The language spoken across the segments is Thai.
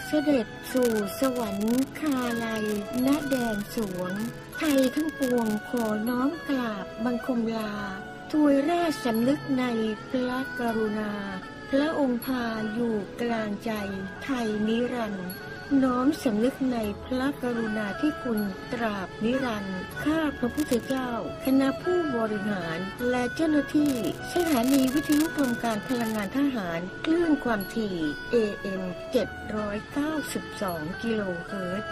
เสด็จสู่สวรรคาลัยณแดนสวงไทยทั้งปวงขอน้อมกราบบังคมลาถวายราชสำนึกในพระกรุณาพระองค์พาอยู่กลางใจไทยนิรันดร์น้อมสำนึกในพระกรุณาที่คุณตราบนิรันดร์ข้าพระพุทธเจ้าคณะผู้บริหารและเจ้าหน้าที่สถานีวิทยุกรมการพลังงานทหารคลื่นความถี่ AM 792 กิโลเฮิรตซ์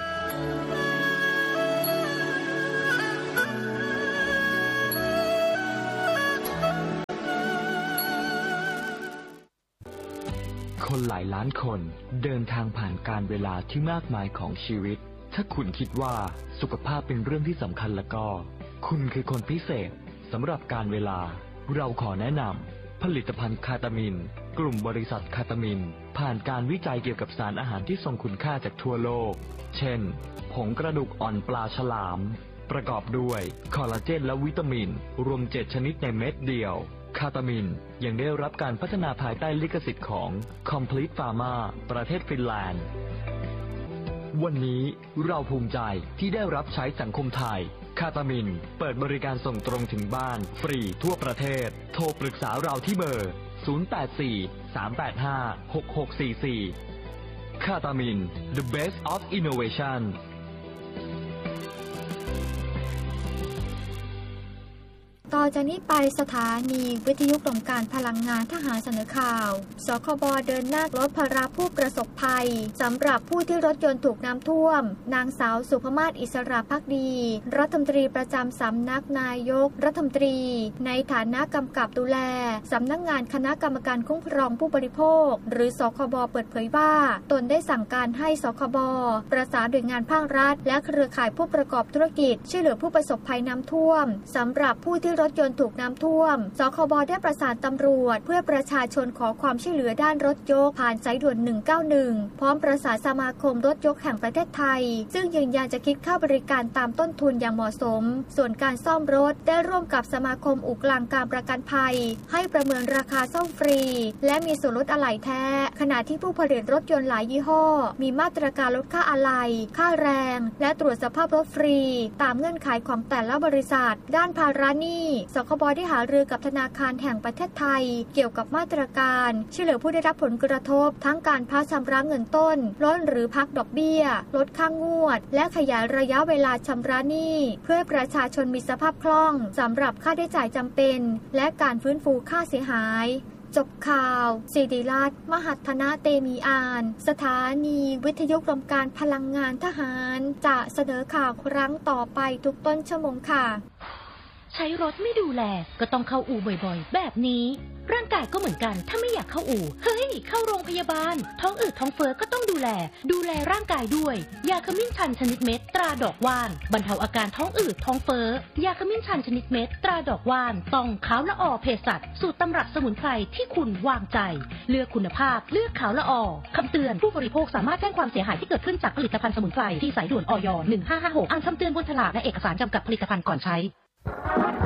คนหลายล้านคนเดินทางผ่านการเวลาที่มากมายของชีวิตถ้าคุณคิดว่าสุขภาพเป็นเรื่องที่สำคัญแล้วก็คุณคือคนพิเศษสำหรับการเวลาเราขอแนะนำผลิตภัณฑ์คาตามินกลุ่มบริษัทคาตามินผ่านการวิจัยเกี่ยวกับสารอาหารที่ทรงคุณค่าจากทั่วโลกเช่นผงกระดูกอ่อนปลาฉลามประกอบด้วยคอลลาเจนและวิตามินรวม7ชนิดในเม็ดเดียวคาตามินยังได้รับการพัฒนาภายใต้ลิขสิทธิ์ของ Complete Pharma ประเทศฟินแลนด์วันนี้เราภูมิใจที่ได้รับใช้สังคมไทยคาตามินเปิดบริการส่งตรงถึงบ้านฟรีทั่วประเทศโทรปรึกษาเราที่เบอร์ 084-385-6644 คาตามิน The Best of Innovation ต่อจากนี้ไปสถานีวิทยุกรมการพลังงานทหารเสนอข่าวสคบ.เดินหน้าลดภาระผู้ประสบภัยสำหรับผู้ที่รถยนต์ถูกน้ำท่วมนางสาวสุภมาศอิสระภักดีรัฐมนตรีประจำสำนักนายกรัฐมนตรีในฐานะกำกับดูแลสำนักงานคณะกรรมการคุ้มครองผู้บริโภคหรือสคบ.เปิดเผยว่าตนได้สั่งการให้สคบ.ประสานหน่วยงานภาครัฐและเครือข่ายผู้ประกอบธุรกิจช่วยเหลือผู้ประสบภัยน้ำท่วมสำหรับผู้ที่รถยนต์ถูกน้ำท่วมสคบ.ได้ประสานตำรวจเพื่อประชาชนขอความช่วยเหลือด้านรถยกผ่านสายด่วน191พร้อมประสานสมาคมรถยกแห่งประเทศไทยซึ่งยืนยันจะคิดค่าบริการตามต้นทุนอย่างเหมาะสมส่วนการซ่อมรถได้ร่วมกับสมาคมอู่กลางการประกันภัยให้ประเมินราคาซ่อมฟรีและมีส่วนลดอะไหล่แท้ขณะที่ผู้ผลิตรถยนต์หลายยี่ห้อมีมาตรการลดค่าอะไหล่ค่าแรงและตรวจสภาพรถฟรีตามเงื่อนไขของแต่ละบริษัทด้านภาระหนี้สคบ.ได้หารือกับธนาคารแห่งประเทศไทยเกี่ยวกับมาตรการช่วยเหลือผู้ได้รับผลกระทบทั้งการพักชำระเงินต้นลดหรือพักดอกเบี้ยลดค่างวดและขยายระยะเวลาชำระหนี้เพื่อให้ประชาชนมีสภาพคล่องสำหรับค่าใช้จ่ายจำเป็นและการฟื้นฟูค่าเสียหายจบข่าวศิริรัตน์มหัฒนาเตมีอานสถานีวิทยุกรมการพลังงานทหารจะเสนอข่าวครั้งต่อไปทุกต้นชั่วโมงค่ะใช้รถไม่ดูแลก็ต้องเข้าอู่บ่อยๆแบบนี้ร่างกายก็เหมือนกันถ้าไม่อยากเข้าอู่เฮ้ยเข้าโรงพยาบาลท้องอืดท้องเฟ้อก็ต้องดูแลร่างกายด้วยยาขมิ้นชันชนิดเม็ดตราดอกว่านบรรเทาอาการท้องอืดท้องเฟ้อยาขมิ้นชันชนิดเม็ดตราดอกว่านต้องขาวละออเภสัชสูตรตำรับสมุนไพรที่คุณวางใจเลือกคุณภาพเลือกขาวละออคำเตือนผู้บริโภคสามารถแจ้งความเสียหายที่เกิดขึ้นจากผลิตภัณฑ์สมุนไพรที่สายด่วนอย.1556อ่านคำเตือนบนฉลากและเอกสารจำกัดผลิตภัณฑ์ก่อนใช้